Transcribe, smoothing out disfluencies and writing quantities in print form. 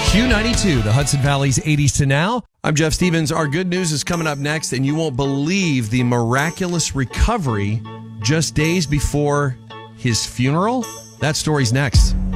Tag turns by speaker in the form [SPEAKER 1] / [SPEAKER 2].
[SPEAKER 1] Q92, the Hudson Valley's 80s to now. I'm Jeff Stevens. Our good news is coming up next, and you won't believe the miraculous recovery just days before his funeral. That story's next.